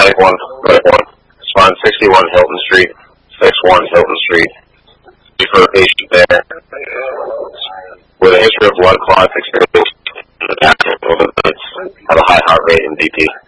one. It's on 61 Hilton Street, 61 Hilton Street. For a patient there with a history of blood clots, experience in the back, have a high heart rate and BP.